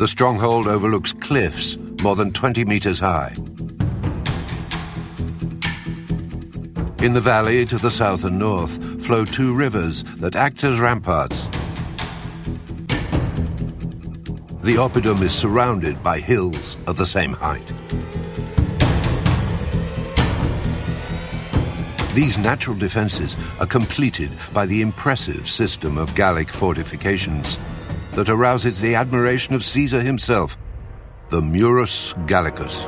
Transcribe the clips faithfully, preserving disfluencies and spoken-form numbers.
The stronghold overlooks cliffs more than twenty meters high. In the valley to the south and north flow two rivers that act as ramparts. The oppidum is surrounded by hills of the same height. These natural defenses are completed by the impressive system of Gallic fortifications that arouses the admiration of Caesar himself, the Murus Gallicus.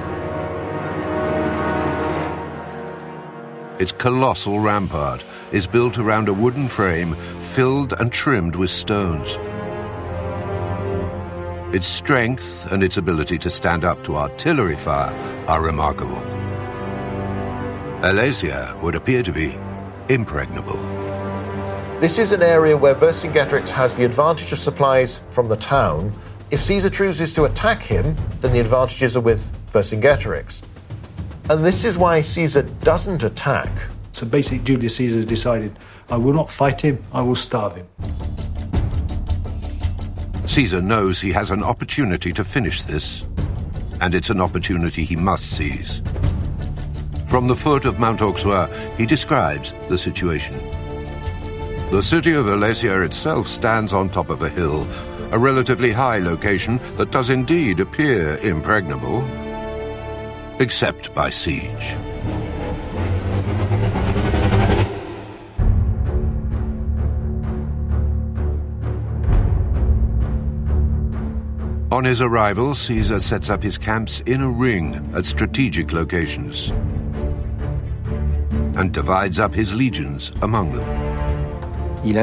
Its colossal rampart is built around a wooden frame filled and trimmed with stones. Its strength and its ability to stand up to artillery fire are remarkable. Alesia would appear to be impregnable. This is an area where Vercingetorix has the advantage of supplies from the town. If Caesar chooses to attack him, then the advantages are with Vercingetorix. And this is why Caesar doesn't attack. So basically Julius Caesar decided, I will not fight him, I will starve him. Caesar knows he has an opportunity to finish this, and it's an opportunity he must seize. From the foot of Mount Auxerrois, he describes the situation. The city of Alesia itself stands on top of a hill, a relatively high location that does indeed appear impregnable, except by siege. On his arrival, Caesar sets up his camps in a ring at strategic locations and divides up his legions among them. He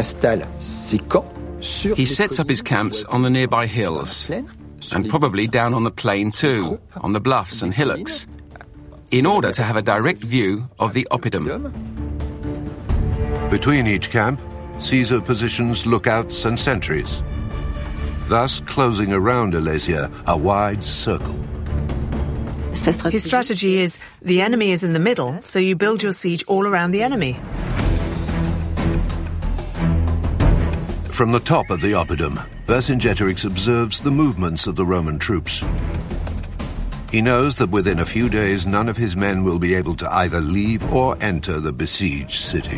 sets up his camps on the nearby hills, and probably down on the plain too, on the bluffs and hillocks, in order to have a direct view of the oppidum. Between each camp, Caesar positions lookouts and sentries, thus closing around Alesia a wide circle. His strategy is, the enemy is in the middle, so you build your siege all around the enemy. From the top of the oppidum, Vercingetorix observes the movements of the Roman troops. He knows that within a few days none of his men will be able to either leave or enter the besieged city.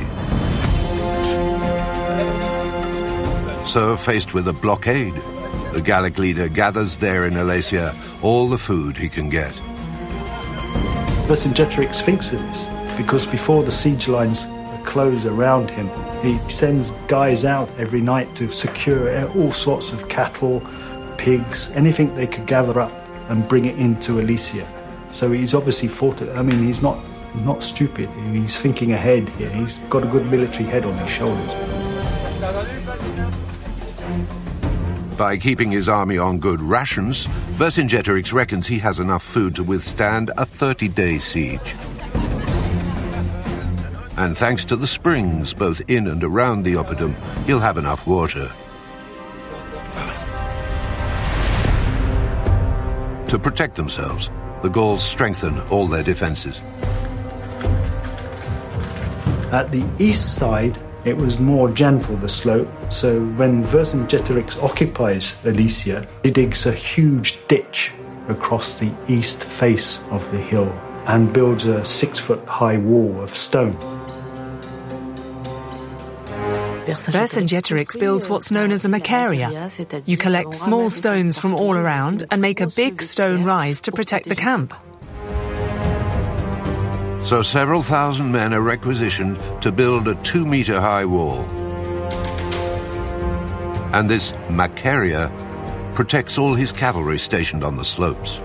So, faced with a blockade, the Gallic leader gathers there in Alesia all the food he can get. Vercingetorix thinks of this, because before the siege lines close around him, he sends guys out every night to secure all sorts of cattle, pigs, anything they could gather up and bring it into Alesia. So he's obviously fought it. I mean, he's not, not stupid. He's thinking ahead here. He's got a good military head on his shoulders. By keeping his army on good rations, Vercingetorix reckons he has enough food to withstand a thirty-day siege. And thanks to the springs both in and around the oppidum, he'll have enough water. To protect themselves, the Gauls strengthen all their defenses. At the east side, it was more gentle, the slope, so when Vercingetorix occupies Alesia, he digs a huge ditch across the east face of the hill and builds a six-foot-high wall of stone. Vercingetorix builds what's known as a macaria. You collect small stones from all around and make a big stone rise to protect the camp. So several thousand men are requisitioned to build a two-meter-high wall. And this macaria protects all his cavalry stationed on the slopes.